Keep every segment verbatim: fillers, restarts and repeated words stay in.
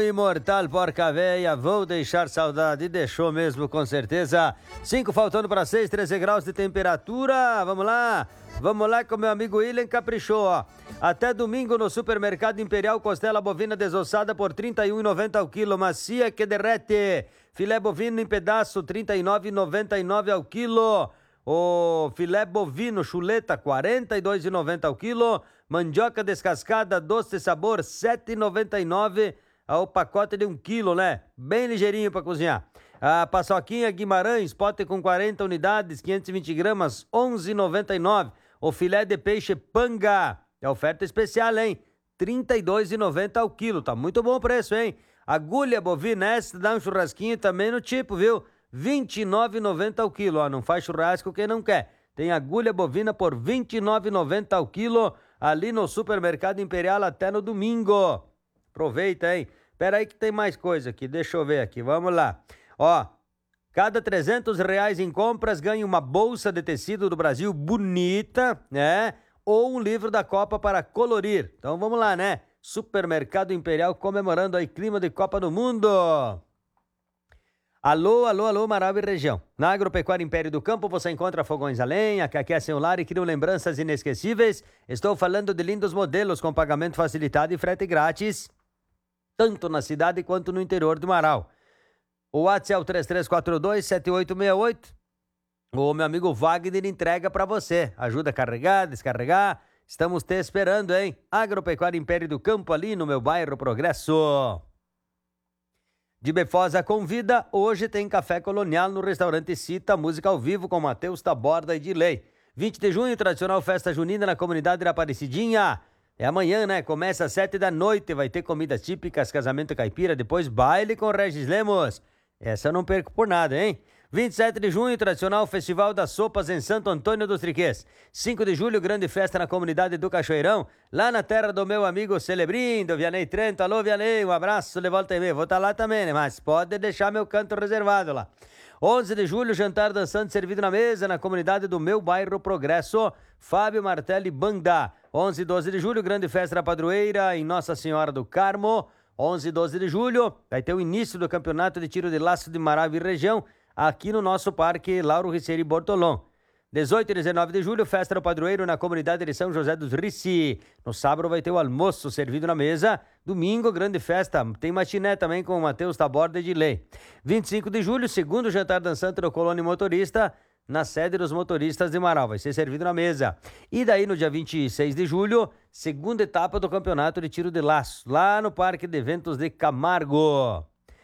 imortal porca véia, vou deixar saudade. E deixou mesmo, com certeza. Cinco faltando para seis, treze graus de temperatura. Vamos lá. Vamos lá com meu amigo William caprichou, ó. Até domingo no Supermercado Imperial, costela bovina desossada por trinta e um reais e noventa centavos ao quilo, macia que derrete. Filé bovino em pedaço, trinta e nove reais e noventa e nove centavos ao quilo. O filé bovino chuleta, quarenta e dois reais e noventa centavos ao quilo. Mandioca descascada, doce sabor, sete reais e noventa e nove centavos ao pacote de um quilo, né? Bem ligeirinho para cozinhar. A paçoquinha Guimarães, pote com quarenta unidades, quinhentos e vinte gramas, onze reais e noventa e nove centavos. O filé de peixe panga, é oferta especial, hein? trinta e dois reais e noventa centavos ao quilo, tá muito bom o preço, hein? Agulha bovina, essa dá um churrasquinho também no tipo, viu? vinte e nove reais e noventa centavos ao quilo, ó, não faz churrasco quem não quer. Tem agulha bovina por vinte e nove reais e noventa centavos ao quilo, ali no Supermercado Imperial até no domingo. Aproveita, hein? Pera aí que tem mais coisa aqui, deixa eu ver aqui, vamos lá. Ó, cada trezentos reais em compras ganha uma bolsa de tecido do Brasil bonita, né? Ou um livro da Copa para colorir. Então vamos lá, né? Supermercado Imperial comemorando aí clima de Copa do Mundo. Alô, alô, alô, Marabá e região. Na Agropecuária Império do Campo você encontra fogões a lenha, que aquecem o lar e criam lembranças inesquecíveis. Estou falando de lindos modelos com pagamento facilitado e frete grátis, tanto na cidade quanto no interior do Marau. O WhatsApp é o três três quatro dois, sete oito seis oito. O meu amigo Wagner entrega para você. Ajuda a carregar, descarregar. Estamos te esperando, hein? Agropecuária Império do Campo, ali no meu bairro Progresso. De Befosa convida, hoje tem café colonial no restaurante Cita, música ao vivo com Matheus Taborda e Dilei. vinte de junho, tradicional festa junina na comunidade da Aparecidinha. É amanhã, né? Começa às sete da noite, vai ter comidas típicas, casamento caipira, depois baile com Regis Lemos. Essa eu não perco por nada, hein? vinte e sete de junho, tradicional Festival das Sopas em Santo Antônio dos Triquês. cinco de julho, grande festa na comunidade do Cachoeirão, lá na terra do meu amigo Celebrindo, Vianney Trento. Alô, Vianney, um abraço de volta e meia. Vou estar lá também, né? Mas pode deixar meu canto reservado lá. onze de julho, jantar dançante servido na mesa na comunidade do meu bairro Progresso, Fábio Martelli Banda. onze e doze de julho, grande festa da padroeira em Nossa Senhora do Carmo. onze e doze de julho, vai ter o início do campeonato de tiro de laço de Marabá e região, aqui no nosso parque Lauro Riccieri Bortolom. dezoito e dezenove de julho, festa do padroeiro na comunidade de São José dos Ricci. No sábado vai ter o almoço servido na mesa. Domingo, grande festa. Tem matiné também com o Matheus Taborda de Lei. vinte e cinco de julho, segundo jantar dançante do Colônia Motorista, na sede dos motoristas de Marau. Vai ser servido na mesa. E daí, no dia vinte e seis de julho, segunda etapa do campeonato de tiro de laço, lá no Parque de Eventos de Camargo.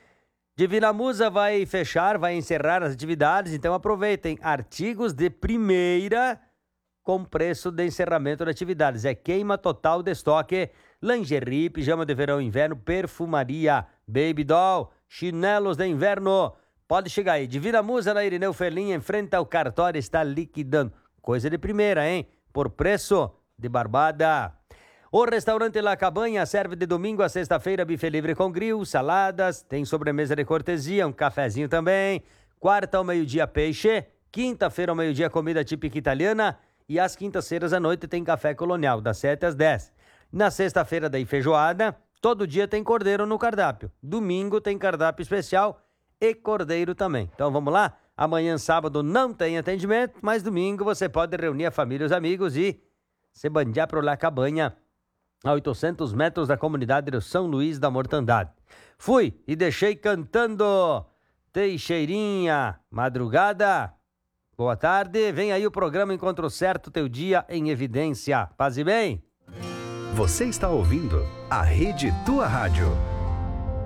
Divina Musa vai fechar, vai encerrar as atividades, então aproveitem. Artigos de primeira com preço de encerramento de atividades. É queima total de estoque. Lingerie, pijama de verão e inverno, perfumaria, baby doll, chinelos de inverno. Pode chegar aí. Divina Musa na Irineu Ferlin, em frente ao cartório, está liquidando. Coisa de primeira, hein? Por preço de barbada. O restaurante La Cabanha serve de domingo a sexta-feira buffet livre com grill, saladas, tem sobremesa de cortesia, um cafezinho também. Quarta ao meio-dia peixe, quinta-feira ao meio-dia comida típica italiana e às quintas-feiras à noite tem café colonial, das sete às dez. Na sexta-feira daí feijoada, todo dia tem cordeiro no cardápio. Domingo tem cardápio especial e cordeiro também. Então vamos lá? Amanhã, sábado, não tem atendimento, mas domingo você pode reunir a família e os amigos e se bandear pro La Cabanha, a oitocentos metros da comunidade do São Luís da Mortandade. Fui e deixei cantando Teixeirinha, madrugada. Boa tarde, vem aí o programa Encontro Certo, teu dia em evidência. Paz e bem. Você está ouvindo a Rede Tua Rádio.